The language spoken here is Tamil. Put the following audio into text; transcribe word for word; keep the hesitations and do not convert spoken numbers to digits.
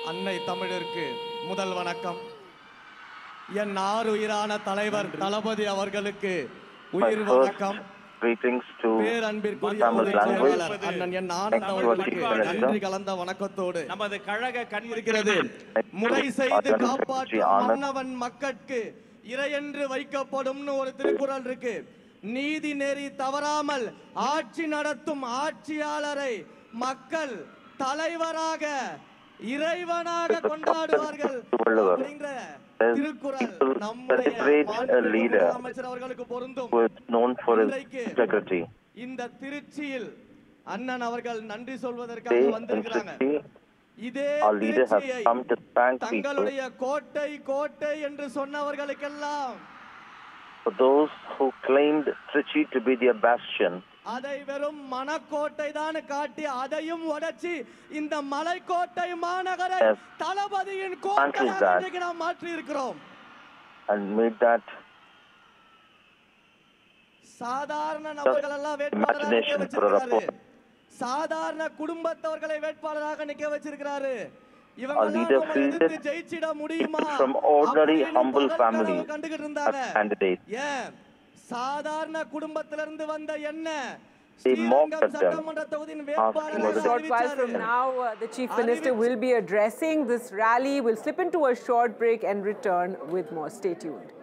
அன்னை தமிழிற்கு முதல் வணக்கம். என் ஆறுயிரான தலைவர் தளபதி அவர்களுக்கு உயிர் வணக்கம். Greetings to பேரன்பிற்குரிய Tamil language. அண்ணன் என் ஆனந்த அவர்களுக்கு நன்றி கலந்த வணக்கத்தோடு நமது கழக கண் இருக்கிறது. முறை செய்து காப்பாற்றும் மன்னவன் மக்கட்கு இறையென்று வைக்கப்படும்னு ஒரு திருக்குறள் இருக்கு. நீதி நெறி தவறாமல் ஆட்சி நடத்தும் ஆட்சியாளரை மக்கள் தலைவராக இறைவனாக கொண்டாடுவார்கள் அப்படிங்கிற திருக்குறள் நம்முடைய அமைச்சர் அவர்களுக்கு பொருந்தும். இந்த திருச்சியில் அண்ணன் அவர்கள் நன்றி சொல்வதற்காக வந்திருக்கிறாங்க. இதே திருச்சியை தங்களுடைய கோட்டை கோட்டை என்று சொன்னவர்களுக்கெல்லாம் for those who claimed Trichy to be their bastion, அதை வெறும் மனக்கோட்டை தான் காட்டி அதையும் உடைச்சி இந்த மலைக்கோட்டை மாநகரை தளபதியின் கோட்டையாக நாம் மாற்றி இருக்கிறோம். and made that சாதாரண நபர்கள் எல்லாம் வேட்பாளராக நிக்க வச்சிருக்காரு. சாதாரண குடும்பத்தவர்களை வேட்பாளராக நிக்க வச்சிருக்காரு. a leader fielded from ordinary humble families as candidates. சாதாரண குடும்பத்திலிருந்து வந்த என்ன They mocked at them. A short while from now, uh, the Chief Minister will be addressing this rally. We'll slip into a short break and return with more. Stay tuned.